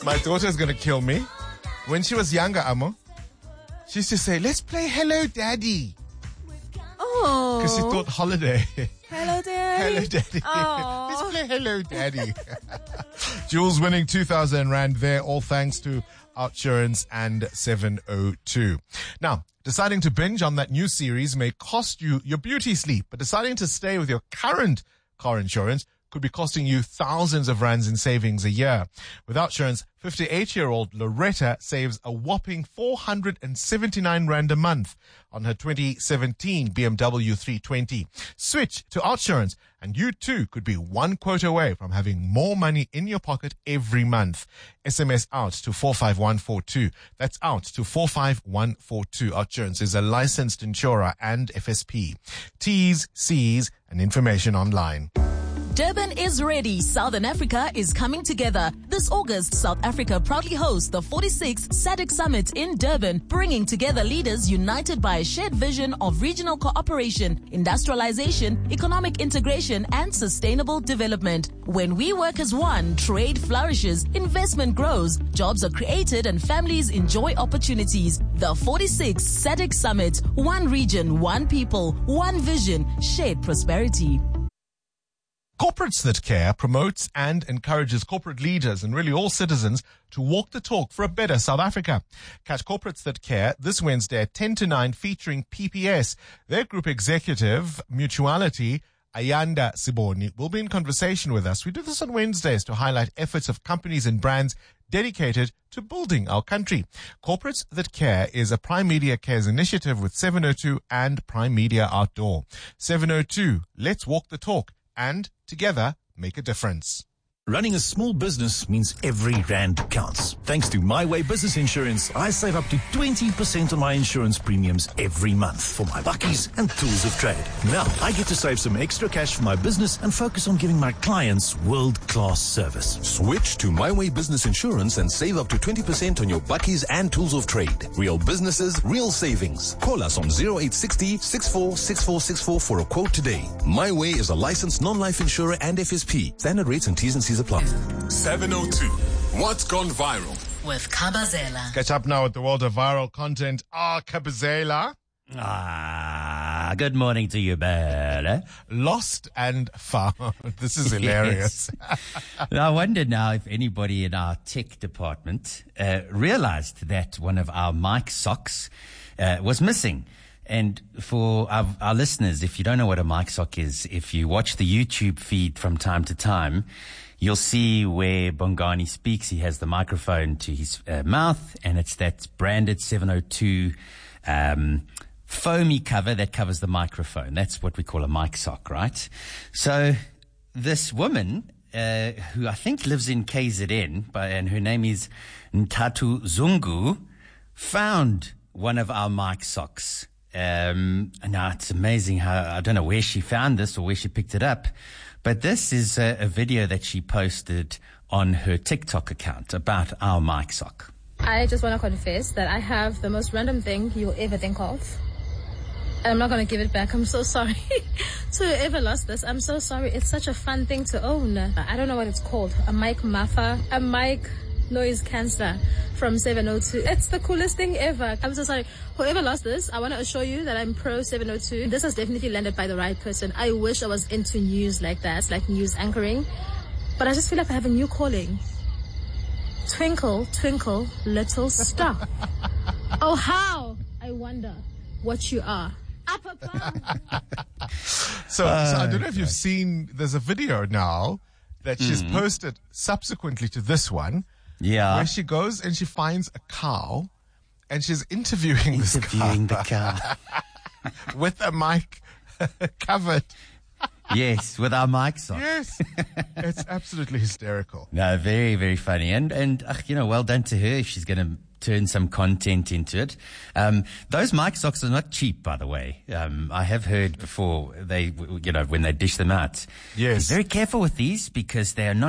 My daughter's going to kill me. When she was younger, Amo, she used to say, let's play Hello Daddy. Oh. Because she thought holiday. Hello, Daddy. Hello Daddy. Oh. Let's play Hello Daddy. Jules winning 2,000 Rand there, all thanks to Outsurance and 702. Now, deciding to binge on that new series may cost you your beauty sleep, but deciding to stay with your current car insurance could be costing you thousands of rands in savings a year. With Outsurance, 58-year-old Loretta saves a whopping 479 Rand a month on her 2017 BMW 320. Switch to Outsurance and you too could be one quote away from having more money in your pocket every month. SMS out to 45142. That's out to 45142. Outsurance is a licensed insurer and FSP. T's, C's and information online. Durban is ready. Southern Africa is coming together. This August, South Africa proudly hosts the 46th SADC Summit in Durban, bringing together leaders united by a shared vision of regional cooperation, industrialization, economic integration, and sustainable development. When we work as one, trade flourishes, investment grows, jobs are created, and families enjoy opportunities. The 46th SADC Summit. One region, one people, one vision, shared prosperity. Corporates That Care promotes and encourages corporate leaders and really all citizens to walk the talk for a better South Africa. Catch Corporates That Care this Wednesday at 10 to 9 featuring PPS. Their group executive, Mutuality, Ayanda Siboni, will be in conversation with us. We do this on Wednesdays to highlight efforts of companies and brands dedicated to building our country. Corporates That Care is a Prime Media Cares initiative with 702 and Prime Media Outdoor. 702, let's walk the talk and together make a difference. Running a small business means every rand counts. Thanks to My Way Business Insurance, I save up to 20% on my insurance premiums every month for my bakkies and tools of trade. Now, I get to save some extra cash for my business and focus on giving my clients world-class service. Switch to My Way Business Insurance and save up to 20% on your bakkies and tools of trade. Real businesses, real savings. Call us on 0860 646464 for a quote today. My Way is a licensed non-life insurer and FSP. Standard rates and T's and C's apply. 702. What's gone viral? With Kabazela. Catch up now with the world of viral content. Kabazela. Good morning to you, Bella. Lost and found. This is hilarious. I wonder now if anybody in our tech department realized that one of our mic socks was missing. And for our listeners, if you don't know what a mic sock is, if you watch the YouTube feed from time to time, you'll see where Bongani speaks. He has the microphone to his mouth, and it's that branded 702 foamy cover that covers the microphone. That's what we call a mic sock, right? So this woman, who I think lives in KZN, and her name is Ntatu Zungu, found one of our mic socks. Now it's amazing how, I don't know where she found this or where she picked it up, but this is a video that she posted on her TikTok account about our mic sock. I just want to confess that I have the most random thing you'll ever think of. I'm not going to give it back. I'm so sorry to whoever lost this. I'm so sorry. It's such a fun thing to own. I don't know what it's called. A mic muffler, a mic noise cancer from 702. It's the coolest thing ever. I'm so sorry. Whoever lost this, I want to assure you that I'm pro 702. This has definitely landed by the right person. I wish I was into news like that, like news anchoring. But I just feel like I have a new calling. Twinkle, twinkle, little star. Oh, how I wonder what you are. Up above. So I don't know if you've seen, there's a video now that she's posted subsequently to this one. Yeah. Where she goes and she finds a cow and she's interviewing the cow. with a mic covered. Yes, with our mics on. Yes. It's absolutely hysterical. No, very, very funny. And well done to her if she's going to turn some content into it. Those mic socks are not cheap, by the way. I have heard before when they dish them out. Yes. Be very careful with these because they are not